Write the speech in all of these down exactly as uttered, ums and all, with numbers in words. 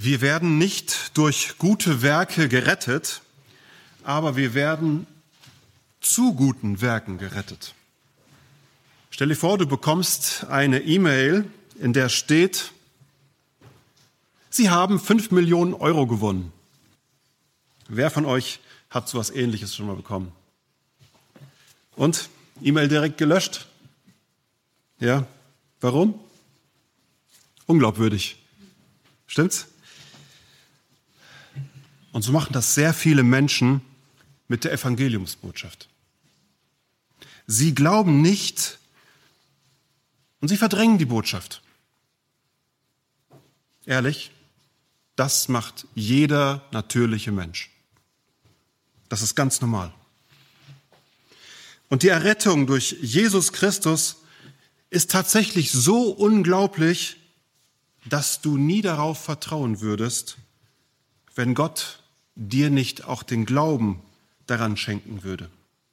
Wir werden nicht durch gute Werke gerettet, aber wir werden zu guten Werken gerettet. Stell dir vor, du bekommst eine E-Mail, in der steht, Sie haben fünf Millionen Euro gewonnen. Wer von euch hat so etwas Ähnliches schon mal bekommen? Und? E-Mail direkt gelöscht? Ja, warum? Unglaubwürdig. Stimmt's? Und so machen das sehr viele Menschen mit der Evangeliumsbotschaft. Sie glauben nicht und sie verdrängen die Botschaft. Ehrlich, das macht jeder natürliche Mensch. Das ist ganz normal. Und die Errettung durch Jesus Christus ist tatsächlich so unglaublich, dass du nie darauf vertrauen würdest, wenn Gott dir nicht auch den Glauben daran schenken würde.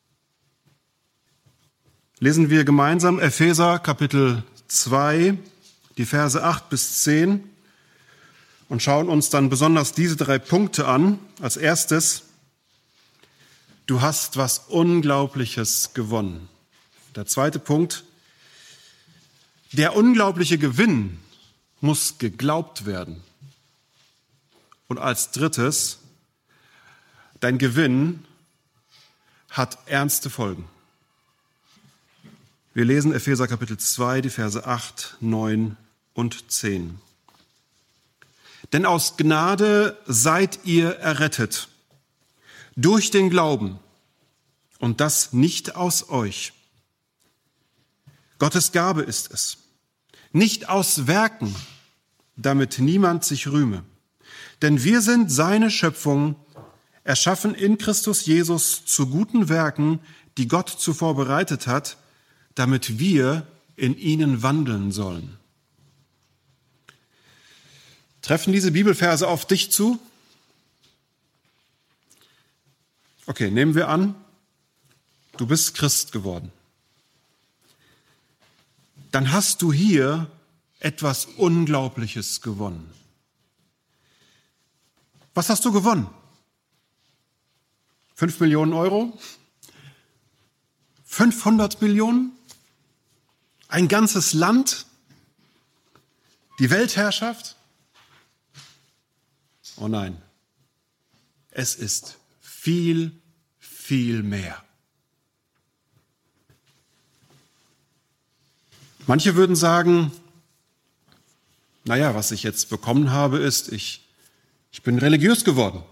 Lesen wir gemeinsam Epheser Kapitel zwei, die Verse acht bis zehn und schauen uns dann besonders diese drei Punkte an. Als erstes, du hast was Unglaubliches gewonnen. Der zweite Punkt, der unglaubliche Gewinn muss geglaubt werden. Und als drittes, dein Gewinn hat ernste Folgen. Wir lesen Epheser Kapitel zwei, die Verse acht, neun und zehn. Denn aus Gnade seid ihr errettet, durch den Glauben, und das nicht aus euch. Gottes Gabe ist es, nicht aus Werken, damit niemand sich rühme. Denn wir sind seine Schöpfung, erschaffen in Christus Jesus zu guten Werken, die Gott zuvor bereitet hat, damit wir in ihnen wandeln sollen. Treffen diese Bibelverse auf dich zu? Okay, nehmen wir an, du bist Christ geworden. Dann hast du hier etwas Unglaubliches gewonnen. Was hast du gewonnen? Fünf Millionen Euro? fünfhundert Millionen? Ein ganzes Land? Die Weltherrschaft? Oh nein, es ist viel, viel mehr. Manche würden sagen, naja, was ich jetzt bekommen habe, ist, ich, ich bin religiös geworden.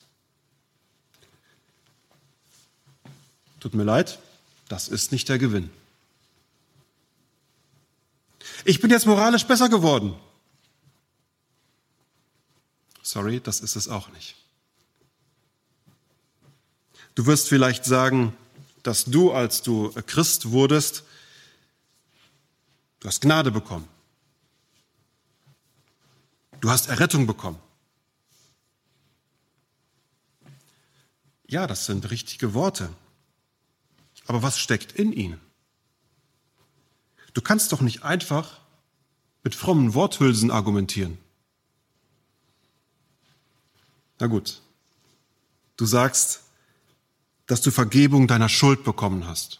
Tut mir leid, das ist nicht der Gewinn. Ich bin jetzt moralisch besser geworden. Sorry, das ist es auch nicht. Du wirst vielleicht sagen, dass du, als du Christ wurdest, du hast Gnade bekommen. Du hast Errettung bekommen. Ja, das sind richtige Worte. Aber was steckt in ihnen? Du kannst doch nicht einfach mit frommen Worthülsen argumentieren. Na gut, du sagst, dass du Vergebung deiner Schuld bekommen hast,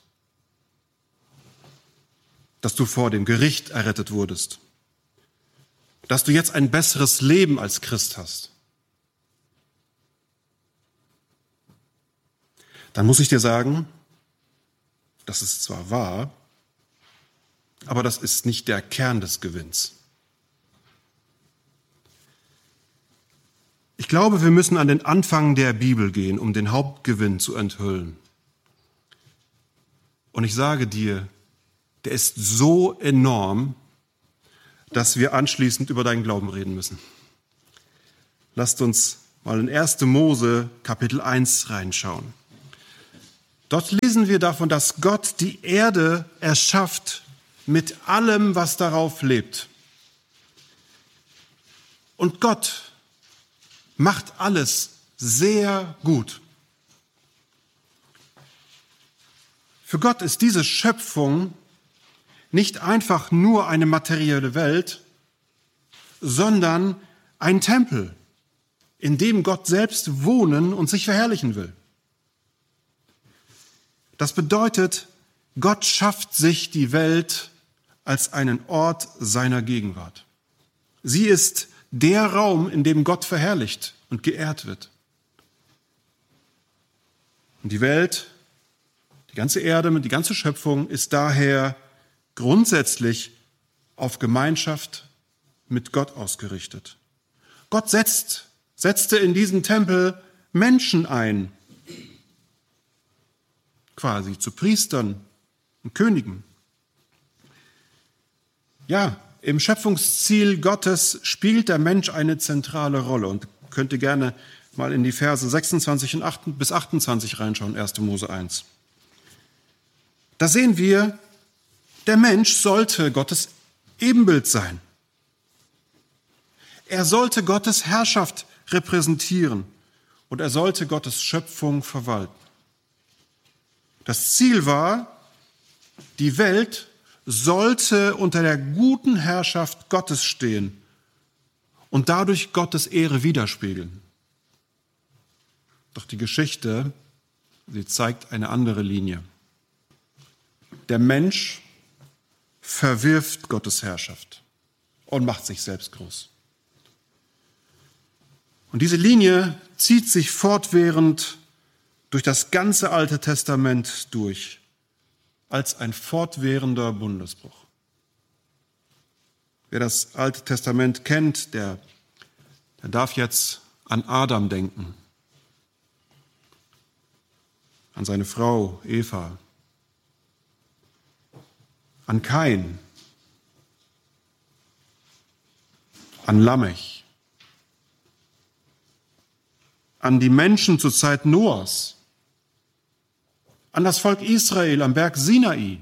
dass du vor dem Gericht errettet wurdest, dass du jetzt ein besseres Leben als Christ hast. Dann muss ich dir sagen, das ist zwar wahr, aber das ist nicht der Kern des Gewinns. Ich glaube, wir müssen an den Anfang der Bibel gehen, um den Hauptgewinn zu enthüllen. Und ich sage dir, der ist so enorm, dass wir anschließend über deinen Glauben reden müssen. Lasst uns mal in erste Mose Kapitel eins reinschauen. Dort lesen wir davon, dass Gott die Erde erschafft mit allem, was darauf lebt. Und Gott macht alles sehr gut. Für Gott ist diese Schöpfung nicht einfach nur eine materielle Welt, sondern ein Tempel, in dem Gott selbst wohnen und sich verherrlichen will. Das bedeutet, Gott schafft sich die Welt als einen Ort seiner Gegenwart. Sie ist der Raum, in dem Gott verherrlicht und geehrt wird. Und die Welt, die ganze Erde, die ganze Schöpfung ist daher grundsätzlich auf Gemeinschaft mit Gott ausgerichtet. Gott setzt, setzte in diesen Tempel Menschen ein, quasi zu Priestern und Königen. Ja, im Schöpfungsziel Gottes spielt der Mensch eine zentrale Rolle und könnte gerne mal in die Verse sechsundzwanzig bis achtundzwanzig reinschauen, erster Mose eins. Da sehen wir, der Mensch sollte Gottes Ebenbild sein. Er sollte Gottes Herrschaft repräsentieren und er sollte Gottes Schöpfung verwalten. Das Ziel war, die Welt sollte unter der guten Herrschaft Gottes stehen und dadurch Gottes Ehre widerspiegeln. Doch die Geschichte, sie zeigt eine andere Linie. Der Mensch verwirft Gottes Herrschaft und macht sich selbst groß. Und diese Linie zieht sich fortwährend durch das ganze Alte Testament durch, als ein fortwährender Bundesbruch. Wer das Alte Testament kennt, der, der darf jetzt an Adam denken, an seine Frau Eva, an Kain, an Lamech, an die Menschen zur Zeit Noahs, an das Volk Israel am Berg Sinai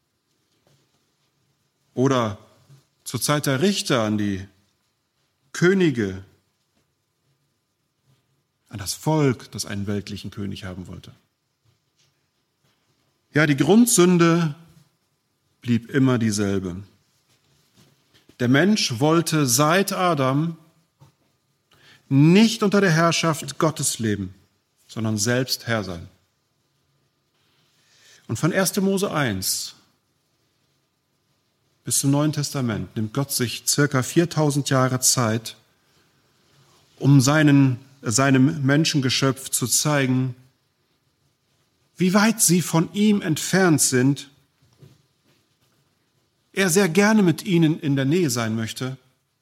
oder zur Zeit der Richter an die Könige, an das Volk, das einen weltlichen König haben wollte. Ja, die Grundsünde blieb immer dieselbe. Der Mensch wollte seit Adam nicht unter der Herrschaft Gottes leben, sondern selbst Herr sein. Und von erster Mose eins bis zum Neuen Testament nimmt Gott sich circa viertausend Jahre Zeit, um seinen, seinem Menschengeschöpf zu zeigen, wie weit sie von ihm entfernt sind, er sehr gerne mit ihnen in der Nähe sein möchte,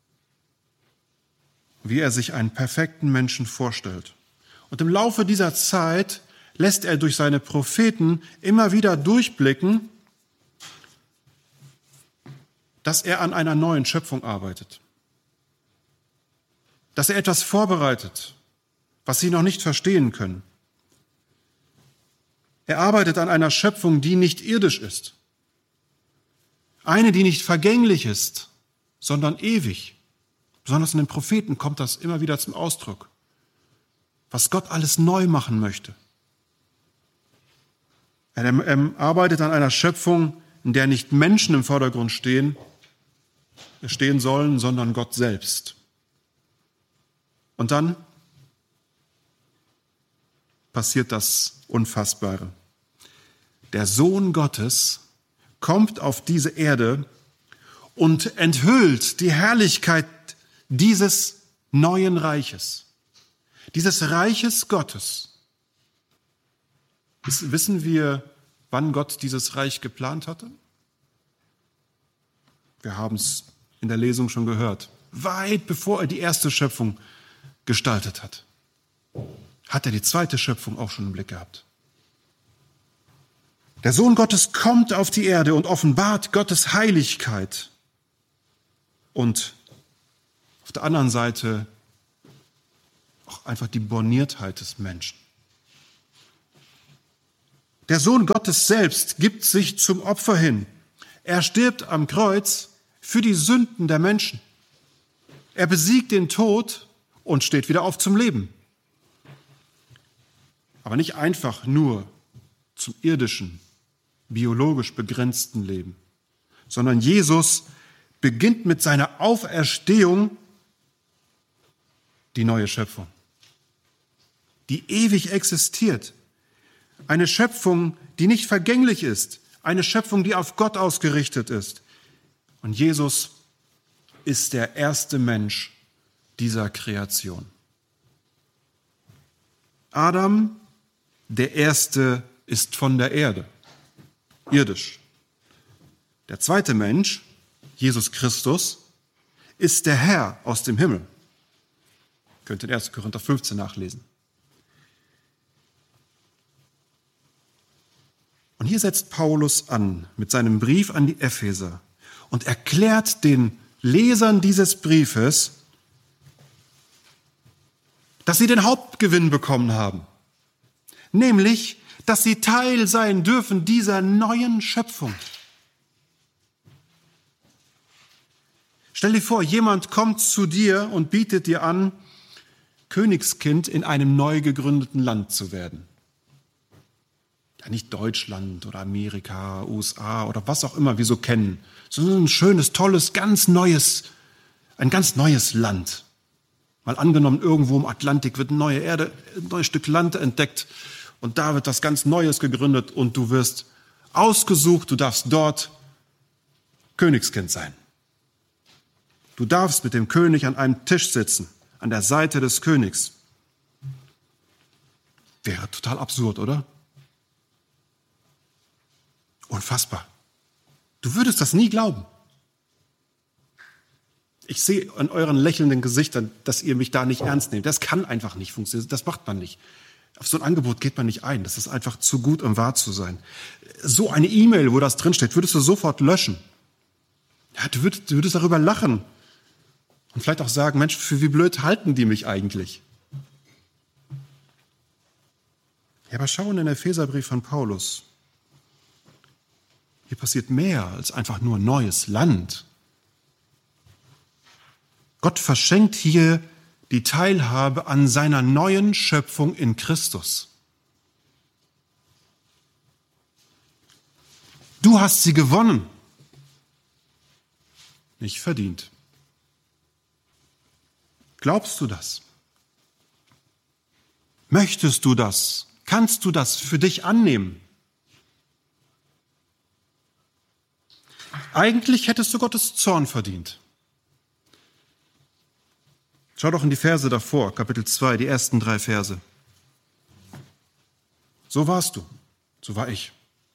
wie er sich einen perfekten Menschen vorstellt. Und im Laufe dieser Zeit lässt er durch seine Propheten immer wieder durchblicken, dass er an einer neuen Schöpfung arbeitet. Dass er etwas vorbereitet, was sie noch nicht verstehen können. Er arbeitet an einer Schöpfung, die nicht irdisch ist. Eine, die nicht vergänglich ist, sondern ewig. Besonders in den Propheten kommt das immer wieder zum Ausdruck. Was Gott alles neu machen möchte. Er arbeitet an einer Schöpfung, in der nicht Menschen im Vordergrund stehen, stehen sollen, sondern Gott selbst. Und dann passiert das Unfassbare. Der Sohn Gottes kommt auf diese Erde und enthüllt die Herrlichkeit dieses neuen Reiches, dieses Reiches Gottes. Wissen wir, wann Gott dieses Reich geplant hatte? Wir haben es in der Lesung schon gehört. Weit bevor er die erste Schöpfung gestaltet hat, hat er die zweite Schöpfung auch schon im Blick gehabt. Der Sohn Gottes kommt auf die Erde und offenbart Gottes Heiligkeit. Und auf der anderen Seite auch einfach die Borniertheit des Menschen. Der Sohn Gottes selbst gibt sich zum Opfer hin. Er stirbt am Kreuz für die Sünden der Menschen. Er besiegt den Tod und steht wieder auf zum Leben. Aber nicht einfach nur zum irdischen, biologisch begrenzten Leben, sondern Jesus beginnt mit seiner Auferstehung die neue Schöpfung, die ewig existiert. Eine Schöpfung, die nicht vergänglich ist. Eine Schöpfung, die auf Gott ausgerichtet ist. Und Jesus ist der erste Mensch dieser Kreation. Adam, der Erste, ist von der Erde, irdisch. Der zweite Mensch, Jesus Christus, ist der Herr aus dem Himmel. Ihr könnt in erster Korinther fünfzehn nachlesen. Und hier setzt Paulus an mit seinem Brief an die Epheser und erklärt den Lesern dieses Briefes, dass sie den Hauptgewinn bekommen haben, nämlich, dass sie Teil sein dürfen dieser neuen Schöpfung. Stell dir vor, jemand kommt zu dir und bietet dir an, Königskind in einem neu gegründeten Land zu werden. Ja, nicht Deutschland oder Amerika, U S A oder was auch immer wir so kennen, sondern ein schönes, tolles, ganz neues, ein ganz neues Land. Mal angenommen, irgendwo im Atlantik wird eine neue Erde, ein neues Stück Land entdeckt und da wird was ganz Neues gegründet und du wirst ausgesucht, du darfst dort Königskind sein. Du darfst mit dem König an einem Tisch sitzen, an der Seite des Königs. Wäre total absurd, oder? Unfassbar. Du würdest das nie glauben. Ich sehe an euren lächelnden Gesichtern, dass ihr mich da nicht ernst nehmt. Das kann einfach nicht funktionieren. Das macht man nicht. Auf so ein Angebot geht man nicht ein. Das ist einfach zu gut, um wahr zu sein. So eine E-Mail, wo das drinsteht, würdest du sofort löschen. Ja, du würdest, du würdest darüber lachen. Und vielleicht auch sagen, Mensch, für wie blöd halten die mich eigentlich? Ja, aber schau in den Epheserbrief von Paulus. Hier passiert mehr als einfach nur neues Land. Gott verschenkt hier die Teilhabe an seiner neuen Schöpfung in Christus. Du hast sie gewonnen, nicht verdient. Glaubst du das? Möchtest du das? Kannst du das für dich annehmen? Eigentlich hättest du Gottes Zorn verdient. Schau doch in die Verse davor, Kapitel zwei, die ersten drei Verse. So warst du, so war ich.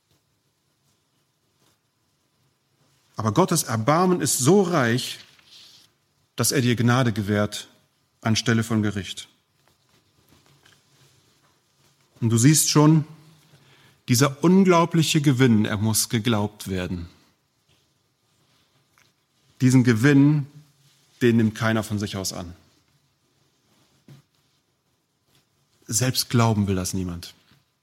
Aber Gottes Erbarmen ist so reich, dass er dir Gnade gewährt anstelle von Gericht. Und du siehst schon, dieser unglaubliche Gewinn, er muss geglaubt werden. Diesen Gewinn, den nimmt keiner von sich aus an. Selbst glauben will das niemand.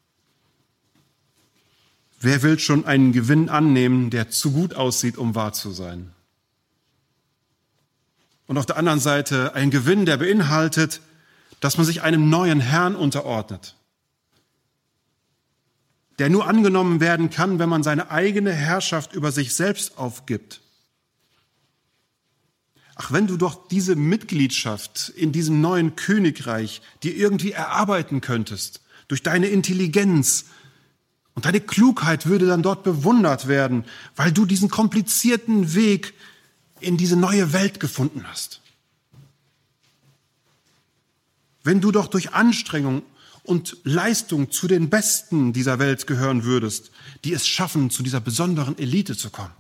Wer will schon einen Gewinn annehmen, der zu gut aussieht, um wahr zu sein? Und auf der anderen Seite ein Gewinn, der beinhaltet, dass man sich einem neuen Herrn unterordnet, der nur angenommen werden kann, wenn man seine eigene Herrschaft über sich selbst aufgibt. Ach, wenn du doch diese Mitgliedschaft in diesem neuen Königreich dir irgendwie erarbeiten könntest, durch deine Intelligenz, und deine Klugheit würde dann dort bewundert werden, weil du diesen komplizierten Weg in diese neue Welt gefunden hast. Wenn du doch durch Anstrengung und Leistung zu den Besten dieser Welt gehören würdest, die es schaffen, zu dieser besonderen Elite zu kommen.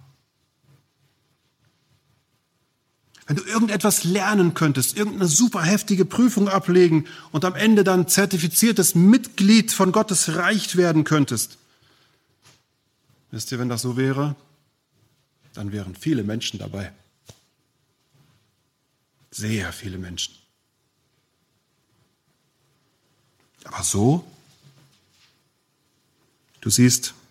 Wenn du irgendetwas lernen könntest, irgendeine super heftige Prüfung ablegen und am Ende dann zertifiziertes Mitglied von Gottes Reich werden könntest. Wisst ihr, wenn das so wäre, dann wären viele Menschen dabei. Sehr viele Menschen. Aber so, du siehst,